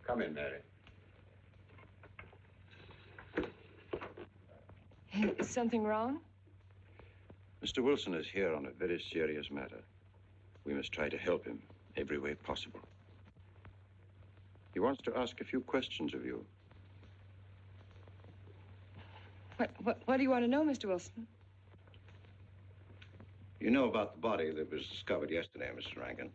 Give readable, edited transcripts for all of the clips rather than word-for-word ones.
Come in, Mary. Is something wrong? Mr. Wilson is here on a very serious matter. We must try to help him every way possible. He wants to ask a few questions of you. What do you want to know, Mr. Wilson? You know about the body that was discovered yesterday, Mrs. Rankin?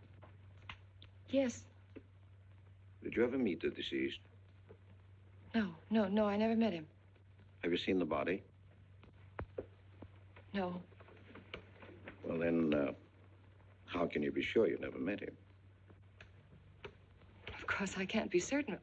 Yes. Did you ever meet the deceased? No, I never met him. Have you seen the body? No. Well, then, how can you be sure you never met him? Of course, I can't be certain.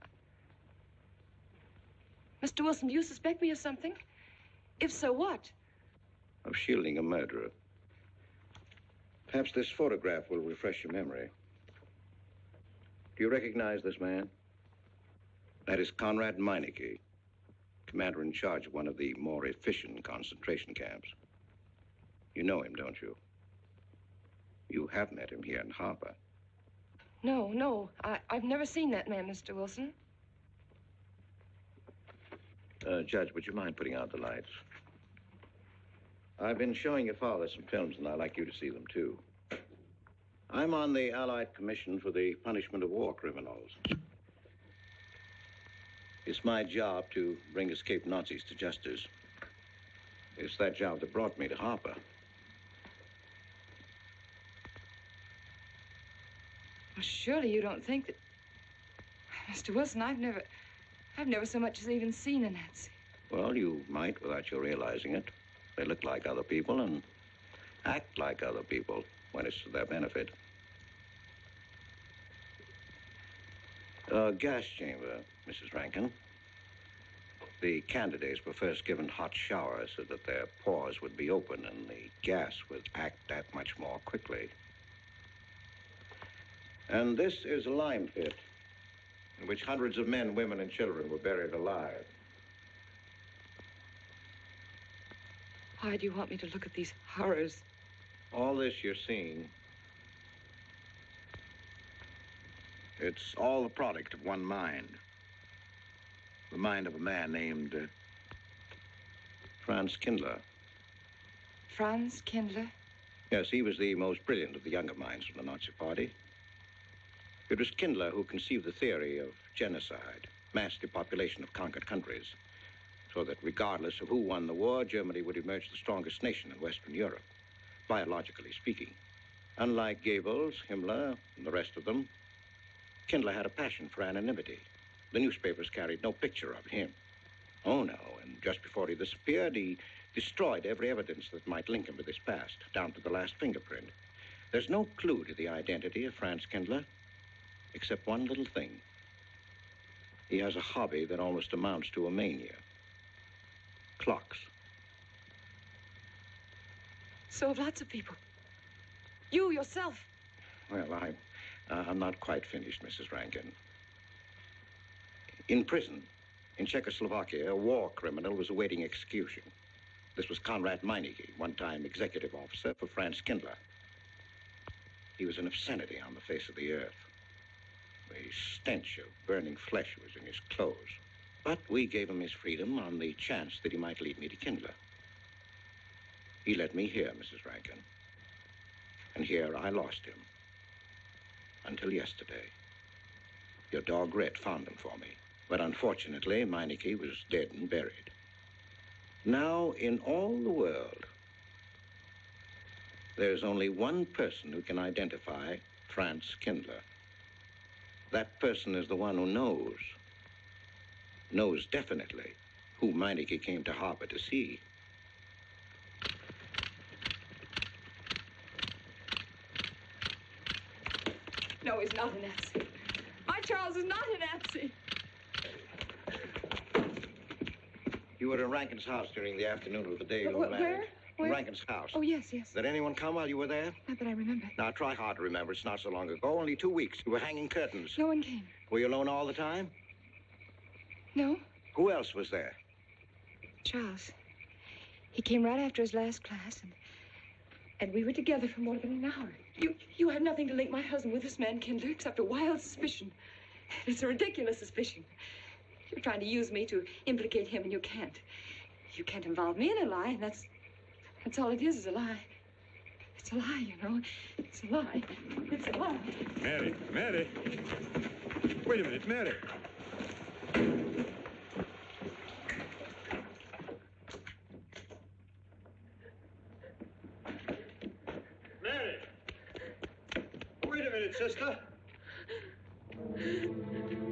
Mr. Wilson, do you suspect me of something? If so, what? Of shielding a murderer. Perhaps this photograph will refresh your memory. Do you recognize this man? That is Conrad Meineke, commander in charge of one of the more efficient concentration camps. You know him, don't you? You have met him here in Harper. No. I've never seen that man, Mr. Wilson. Judge, would you mind putting out the lights? I've been showing your father some films, and I'd like you to see them, too. I'm on the Allied Commission for the Punishment of War Criminals. It's my job to bring escaped Nazis to justice. It's that job that brought me to Harper. Well, surely you don't think that... Mr. Wilson, I've never so much as even seen a Nazi. Well, you might without you realizing it. They look like other people and act like other people when it's to their benefit. Gas chamber, Mrs. Rankin. The candidates were first given hot showers so that their pores would be open and the gas would act that much more quickly. And this is a lime pit in which hundreds of men, women, and children were buried alive. Why do you want me to look at these horrors? All this you're seeing, it's all the product of one mind. The mind of a man named Franz Kindler. Franz Kindler? Yes, he was the most brilliant of the younger minds from the Nazi Party. It was Kindler who conceived the theory of genocide, mass depopulation of conquered countries, so that regardless of who won the war, Germany would emerge the strongest nation in Western Europe, biologically speaking. Unlike Goebbels, Himmler, and the rest of them, Kindler had a passion for anonymity. The newspapers carried no picture of him. Oh, no, and just before he disappeared, he destroyed every evidence that might link him with his past, down to the last fingerprint. There's no clue to the identity of Franz Kindler, except one little thing. He has a hobby that almost amounts to a mania. Clocks. So have lots of people. You, yourself. Well, I'm not quite finished, Mrs. Rankin. In prison, in Czechoslovakia, a war criminal was awaiting execution. This was Conrad Meineke, one-time executive officer for Franz Kindler. He was an obscenity on the face of the earth. The stench of burning flesh was in his clothes. But we gave him his freedom on the chance that he might lead me to Kindler. He led me here, Mrs. Rankin. And here I lost him. Until yesterday. Your dog Red found him for me. But unfortunately, Meineke was dead and buried. Now, in all the world, there's only one person who can identify Franz Kindler. That person is the one who knows definitely who Meineke came to Harper to see. No, he's not a Nazi. My Charles is not a Nazi. You were in Rankin's house during the afternoon of the day you were married. Where? Rankin's house. Oh, yes. Did anyone come while you were there? Not that I remember. Now, try hard to remember. It's not so long ago. Only 2 weeks. You were hanging curtains. No one came. Were you alone all the time? No. Who else was there? Charles. He came right after his last class, and we were together for more than an hour. You had nothing to link my husband with this man, Kindler, except a wild suspicion. It's a ridiculous suspicion. You're trying to use me to implicate him, and you can't. You can't involve me in a lie, and that's all it is a lie. It's a lie, you know. It's a lie. It's a lie. Mary, Mary. Wait a minute, Mary. Mary! Wait a minute, sister.